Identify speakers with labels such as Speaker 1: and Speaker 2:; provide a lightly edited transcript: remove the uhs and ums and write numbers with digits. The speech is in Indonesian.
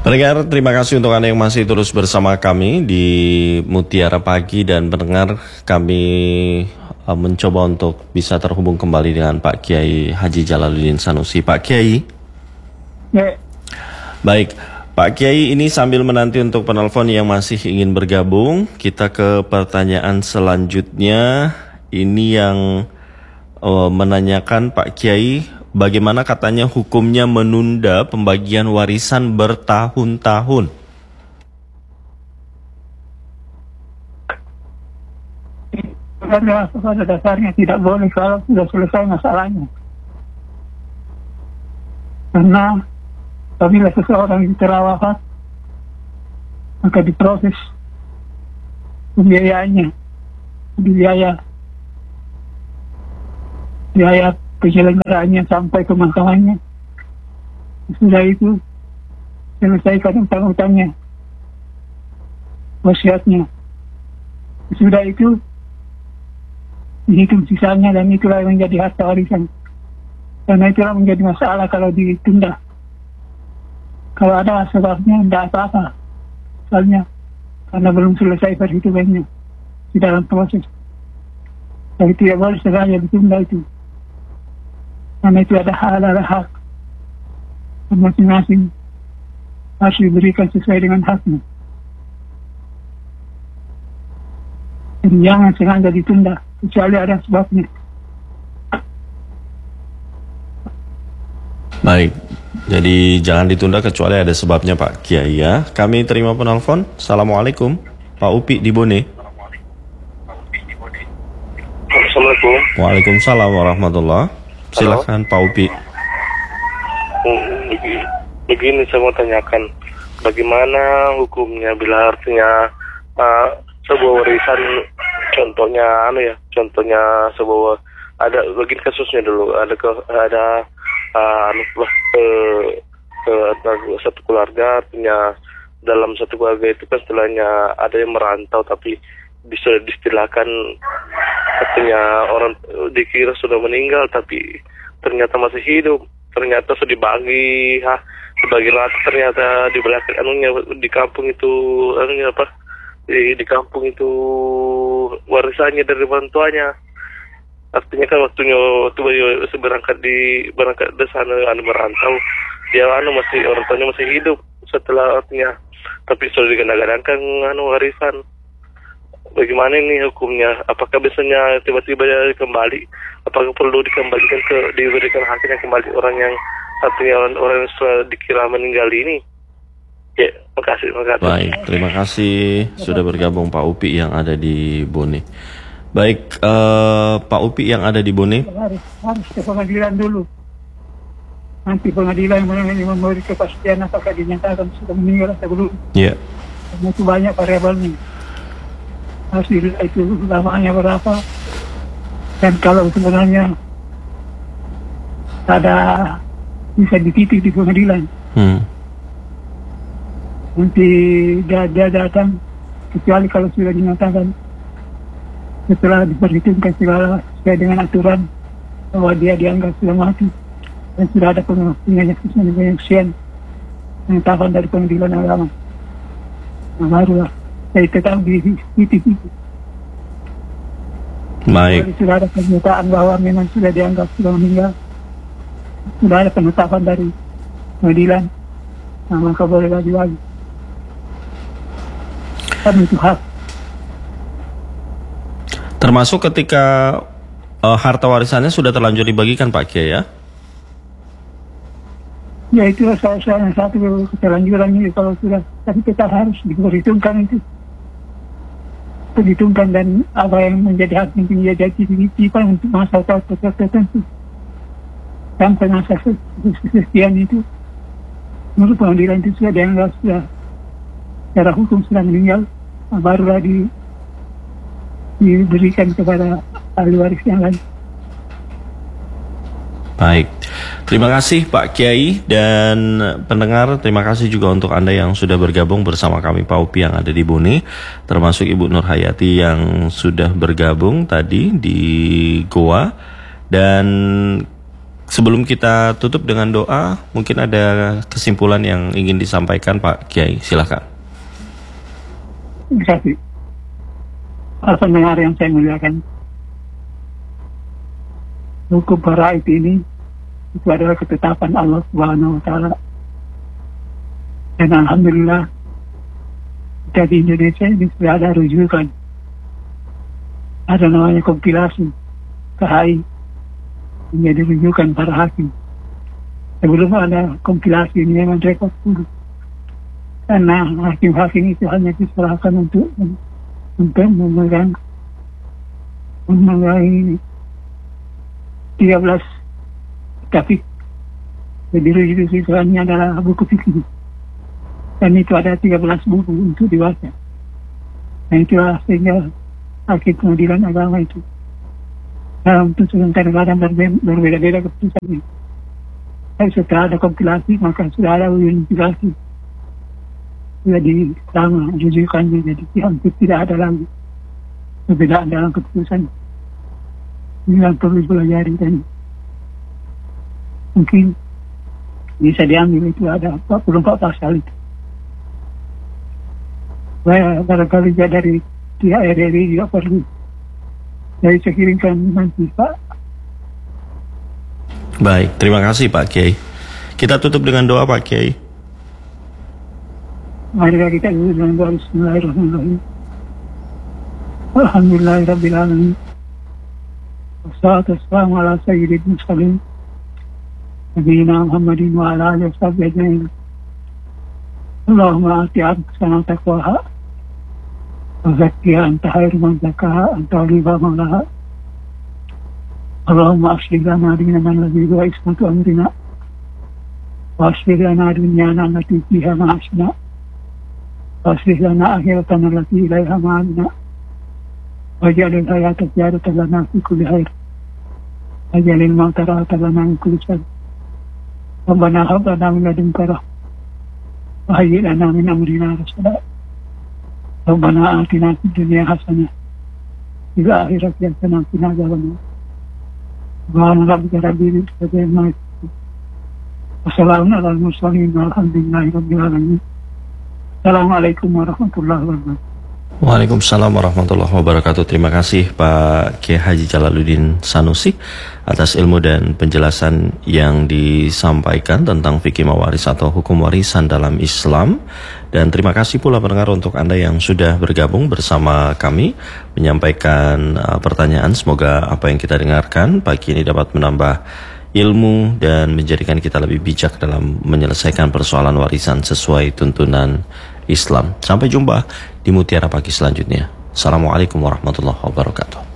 Speaker 1: Pendengar, terima kasih untuk Anda yang masih terus bersama kami di Mutiara Pagi, dan pendengar, kami mencoba untuk bisa terhubung kembali dengan Pak Kiai Haji Jalaluddin Sanusi. Pak Kiai.
Speaker 2: Ya.
Speaker 1: Baik, Pak Kiai, ini sambil menanti untuk penelpon yang masih ingin bergabung, kita ke pertanyaan selanjutnya. Ini yang menanyakan Pak Kiai, bagaimana katanya hukumnya menunda pembagian warisan bertahun-tahun?
Speaker 2: Pada dasarnya tidak boleh kalau sudah selesai masalahnya. Karena apabila seseorang telah wafat, maka diproses pembiayaannya, biaya penyelenggaraannya sampai pemakamannya. Setelah itu selesaikan utang-utangnya, wasiatnya. Sudah itu dihitung sisanya, dan itulah yang menjadi harta warisan. Karena itulah menjadi masalah kalau ditunda. Kalau ada sebabnya tidak apa-apa, soalnya karena belum selesai perhitungannya di dalam proses. Jadi tidak boleh sengaja ditunda itu. Karena itu ada hak masing-masing harus diberikan sesuai dengan haknya. Jadi jangan sengaja ditunda kecuali ada sebabnya.
Speaker 1: Baik, jadi jangan ditunda kecuali ada sebabnya Pak Kiai ya. Kami terima penelpon. Assalamualaikum, Pak Upi di Bone.
Speaker 3: Assalamualaikum.
Speaker 1: Waalaikumsalam warahmatullahi. Silakan Pak Upi.
Speaker 3: Begini saya mau tanyakan, bagaimana hukumnya bila artinya sebuah warisan, contohnya sebuah, ada begini kasusnya dulu, ada satu keluarga, artinya dalam satu keluarga itu kan setelahnya ada yang merantau tapi bisa distilahkan artinya orang dikira sudah meninggal tapi ternyata masih hidup, ternyata sudah dibagi sebagai rata, ternyata di belakang di kampung itu di kampung itu warisannya dari orang tuanya. Artinya kan waktunya berangkat di sana merantau, dia masih orang tuanya masih hidup setelah artinya, tapi sudah digadang-gadangkan warisan. Bagaimana ini hukumnya? Apakah biasanya tiba-tiba dia kembali? Apakah perlu dikembalikan diberikan haknya kembali orang yang artinya orang yang sudah dikira meninggal ini? Ya, makasih.
Speaker 1: Baik, terima kasih sudah bergabung Pak Upi yang ada di Bone. Baik, Pak Upi yang ada di Bone.
Speaker 2: Harus ke pengadilan dulu. Nanti pengadilan yang memberi kepastian apakah dinyatakan sudah meninggal atau belum.
Speaker 1: Iya.
Speaker 2: Karena itu banyak variabelnya. Harus dilihat itu lamanya berapa. Dan kalau sebenarnya ada bisa dititik di pengadilan. Nanti dia datang, kecuali kalau sudah dinyatakan setelah diperhitungkan segala sesuai dengan aturan bahwa dia dianggap sudah mati dan sudah ada penyaksian penetapan dari pengadilan agama. Nah, barulah saya tetap di titik itu.
Speaker 1: Baik.
Speaker 2: Jadi sudah ada pernyataan bahwa memang sudah dianggap sudah meninggal, sudah ada penetapan dari pengadilan, nah, maka boleh lagi. Kan itu hak.
Speaker 1: Termasuk ketika harta warisannya sudah terlanjur dibagikan Pak Kiai ya?
Speaker 2: Ya itu salah satu keterlanjurannya kalau sudah, tapi kita harus diperhitungkan itu. Perhitungkan dan apa yang menjadi hak yang dia jadi untuk masa tertentu. Sampai masa sekian itu, menurut pengadilan itu sudah dianggap sudah secara hukum sudah meninggal, barulah diberikan kepada ahli waris yang lain.
Speaker 1: Baik, terima kasih Pak Kiai dan pendengar, terima kasih juga untuk Anda yang sudah bergabung bersama kami Pak Upi yang ada di Bone, termasuk Ibu Nur Hayati yang sudah bergabung tadi di Goa. Dan Sebelum kita tutup dengan doa, mungkin ada kesimpulan yang ingin disampaikan Pak Kiai, silakan.
Speaker 2: Terima kasih. Para pendengar yang saya muliakan, hukum baraat ini itu adalah ketetapan Allah Subhanahu wa Ta'ala. Dan alhamdulillah kita di Indonesia ini sudah ada rujukan. Ada namanya kompilasi KHI menjadi rujukan para hakim. Sebelum ada kompilasi ini memang rekod dulu. Karena hakim-hakim itu hanya diserahkan untuk memegang 13 topik. Jadi rujukannya adalah buku fikih. Dan itu ada 13 buku untuk dibaca. Dan itulah sehingga hakim pengadilan agama itu dalam putusan kadang-kadang berbeda-beda keputusan ini. Dan setelah ada kompilasi, maka sudah ada unifikasi. Jadi sama rujukannya, jadi hampir tidak ada lagi perbedaan dalam keputusan. Ini yang perlu dipelajari dan mungkin bisa diambil itu ada 44 pasal itu. Barangkali dari pihak RRI juga perlu. Jadi saya kirimkan nanti Pak.
Speaker 1: Baik, terima kasih Pak Kiai. Kita tutup dengan doa Pak Kiai.
Speaker 2: Mari kita tutup dengan doa. Bismillahirrahmanirrahim. Alhamdulillahirabbil alamin. Wassalatu wassalamu ala sayyidil mursalin nabiyina Muhammadin wa ala alihi washabbihi ajmain. Allahumma ati abdana taqwaha wa zakkiha anta khairu man zakkaha anta waliyuha maulaha. Allahumma aslih lana dinana alladhi huwa ismatu amrina wa aslih lana dunyana allati fiha ma'ashna wa aslih lana akhiratana allati ilaiha ma'adna waj'alil hayata ziyadatan lana fi kulli khair waj'alil mauta rahatan lana min kulli shar. Rabbana hab lana min ladunka rahmah وهيئ لنا من أمرنا رشدا ربنا آتنا في الدنيا حسنة وفي الآخرة حسنة وقنا عذاب النار سبحان ربك رب العزة عما يصفون وسلام على المرسلين والحمد لله رب العالمين. السلام عليكم ورحمة الله وبركاته.
Speaker 1: Waalaikumsalam warahmatullahi wabarakatuh. Terima kasih Pak Kiai Haji Jalaluddin Sanusi atas ilmu dan penjelasan yang disampaikan tentang fikih mawaris atau hukum warisan dalam Islam. Dan terima kasih pula pendengar untuk Anda yang sudah bergabung bersama kami menyampaikan pertanyaan. Semoga apa yang kita dengarkan pagi ini dapat menambah ilmu dan menjadikan kita lebih bijak dalam menyelesaikan persoalan warisan sesuai tuntunan Islam. Sampai jumpa di Mutiara Pagi selanjutnya. Assalamualaikum warahmatullahi wabarakatuh.